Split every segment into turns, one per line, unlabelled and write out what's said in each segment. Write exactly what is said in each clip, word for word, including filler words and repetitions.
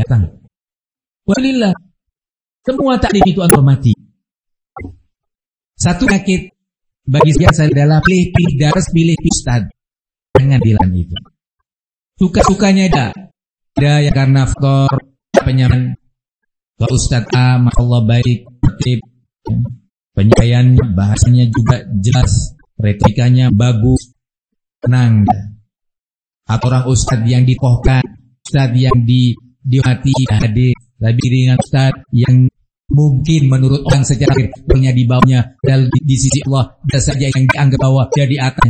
datang. Walillah, semua taklim itu Anda hormati. Satu penyakit bagi saya adalah pilih-pilih daras, pilih ustad. Jangan bilang itu. Suka-sukanya ada. Ada yang karena faktor penyaman. Kalau Ustaz A, masya baik, tertib, penyampaiannya, bahasanya juga jelas, retorikanya bagus, tenang. Atau orang Ustaz yang ditohkan, Ustaz yang di dihati hadir, lebih dengan Ustaz yang mungkin menurut orang secara akhirnya di bawahnya, dan di, di sisi Allah ada saja yang dianggap bawah, jadi atas.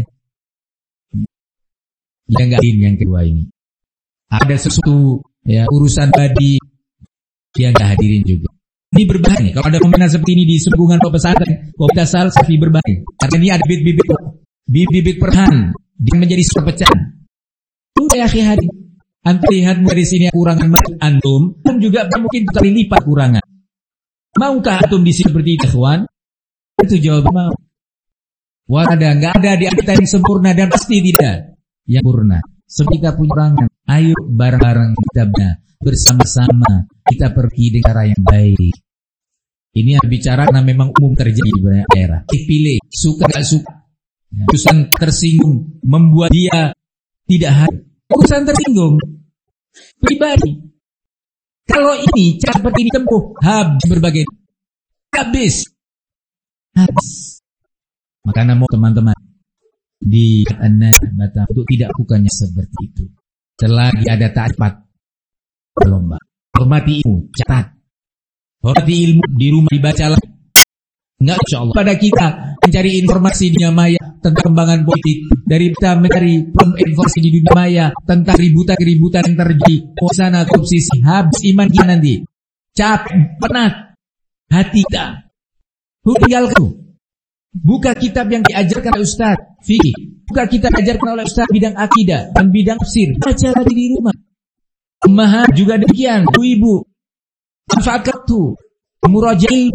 Dia enggak ini yang kedua ini. Ada sesuatu ya urusan badi dia enggak hadirin juga. Ini berbahaya. Kalau ada pembinaan seperti ini di sunggungan pesantren, Kopda Salafi berbahaya. Karena ini ada bibit-bibit bibit-bibit perhan yang menjadi perpecahan. Sudah ya hadir. Antum lihat dari sini kurangan antum, dan juga mungkin kali lipat kurangan. Maukah antum di sini seperti itu, kawan? Itu jawaban mau. Wah, ada enggak ada di kita yang sempurna dan pasti tidak yang sempurna. Kita punya perangan, ayo bareng-bareng kita bersama-sama kita pergi dengan cara yang baik. Ini yang bicara karena memang umum terjadi di banyak daerah. Pilih, suka gak suka, urusan tersinggung membuat dia tidak hadir. Urusan tersinggung pribadi. Kalau ini cara seperti ini tempuh habis berbagai habis habis. Makanya mau teman-teman di An-Nahdlatul untuk tidak bukannya seperti itu. Selagi ada ta'rifat berlomba. Hormati ilmu, catat. Hormati ilmu di rumah dibacalah. Enggak insyaallah. Pada kita mencari informasi di dunia maya tentang kembangan politik, dari kita mencari informasi di dunia maya tentang ributan-ributan yang terjadi, sana korupsi, habis iman kita nanti. Capek, penat hati kita. Tinggalkan. Buka kitab yang diajarkan oleh Ustaz fikih, buka kitab diajarkan oleh Ustaz bidang akidah dan bidang tafsir. Baca lagi di rumah. Ummahat juga demikian, ibu-ibu. Manfaatkan tu, murajaah.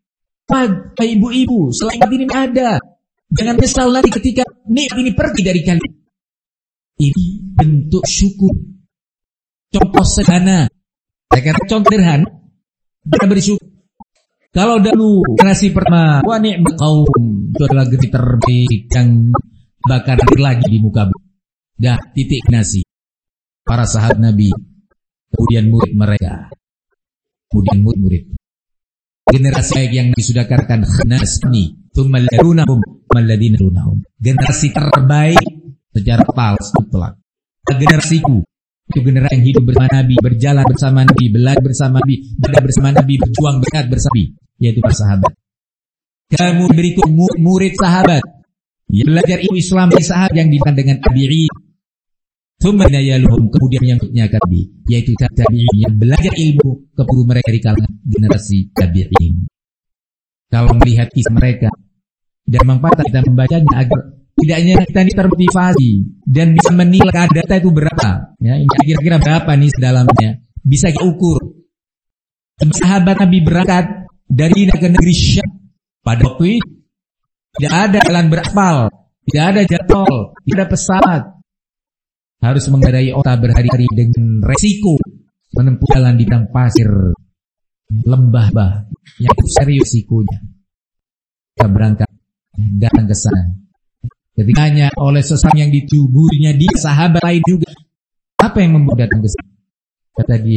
Ibu-ibu, selain ini ada. Jangan kesal lagi ketika nikmat ini pergi dari kalian. Ini bentuk syukur. Contoh sederhana. Saya kata contoh sederhana. Kita bersyukur. Kalau dahulu generasi pertama, wa ni'mat qaum, itu adalah generasi terbaik yang bakar lagi di muka bumi. Dah titik nasi. Para sahabat Nabi, kemudian murid mereka, kemudian murid-murid. Generasi baik yang Nabi sudah katakan khnasni, tsumma ladunahum, malladina dunahum. Generasi terbaik secara pals mutlak. Generasiku itu generasi yang hidup bersama Nabi, berjalan bersama Nabi, belajar bersama Nabi, belajar bersama Nabi, berjuang berat bersama Nabi, yaitu para sahabat. Kamu berikut murid sahabat, yang belajar ilmu Islam dari sahabat yang dikenal dengan tabi'in. Tsumma yaluhum, kemudian yang berikutnya Nabi, yaitu tabi'in yang belajar ilmu kepada mereka di kalangan generasi tabi'in. Kalau melihat kisah mereka, dan memang patah kita membacanya agar tidaknya kita ini termotivasi dan bisa menilai data itu berapa, ya, kira-kira berapa nih dalamnya, bisa kita ukur. Sahabat Nabi berangkat dari ke negeri Syam pada waktu itu tidak ada jalan beraspal, tidak ada jadwal, tidak ada pesawat, harus mengendarai otak berhari-hari dengan resiko menempuh jalan di bidang pasir, lembah bah, yang serius risikonya. Kita berangkat datang ke sana. Ketika tanya oleh seseorang yang ditubuhnya dia sahabat lain juga, apa yang membuat datang ke sana? Kata dia,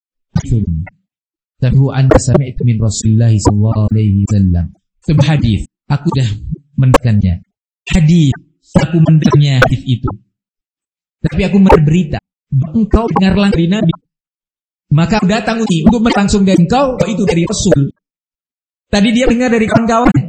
"Tahu anta sami'tu min Rasulullah sallallahu alaihi wasallam." Itu hadis, aku dah mendengarnya. Hadis, aku mendengarnya hadis itu. Tapi aku mendengar berita, engkau dengar langsung dari Nabi. Maka aku datang untuk langsung dari engkau, itu dari Rasul. Tadi dia dengar dari kawan-kawan.